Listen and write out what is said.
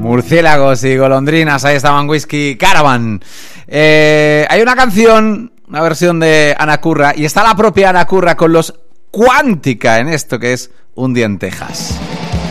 Murciélagos y golondrinas, ahí estaban Whisky Caravan. Hay una canción, una versión de Ana Curra, y está la propia Ana Curra con los Cuántica en esto que es Un día en Texas.